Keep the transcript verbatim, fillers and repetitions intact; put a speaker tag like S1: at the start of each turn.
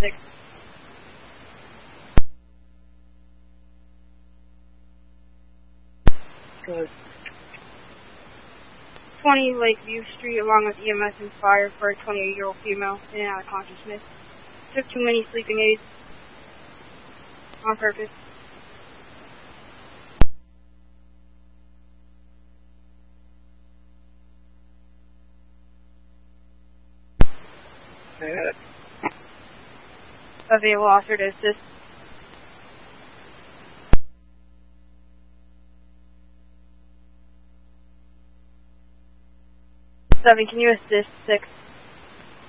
S1: six.
S2: Good.
S1: twenty Lakeview Street, along with E M S and fire for a twenty-eight-year-old female in and out of consciousness. Took too many sleeping aids on purpose.
S2: I got it.
S1: Available officer to assist. Seven, can you assist six?